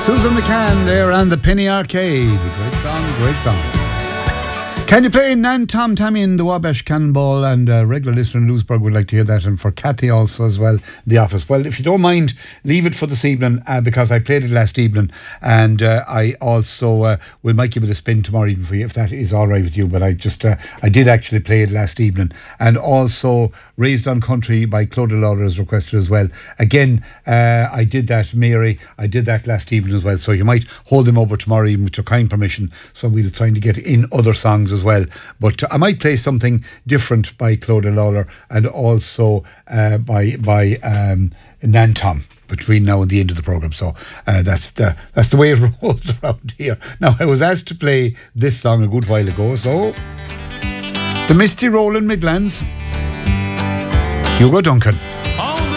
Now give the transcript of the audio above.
Susan McCann there and the Penny Arcade. Great song, great song. Can you play Nan Tom Tammy in the Wabash Cannonball? And a regular listener in Lewisburg would like to hear that, and for Kathy also as well, The Office. Well, if you don't mind, leave it for this evening because I played it last evening, and I also will might give it a spin tomorrow evening for you if that is all right with you. But I did actually play it last evening, and also Raised on Country by Claudia Lawler is requested as well. Again, I did that, Mary. I did that last evening as well, so you might hold them over tomorrow evening with your kind permission. So we'll try to get in other songs as well, but I might play something different by Claudia Lawler and also by Nan Tom between now and the end of the programme. So that's the way it rolls around here. Now, I was asked to play this song a good while ago, so the Misty Roland Midlands, Hugo Duncan.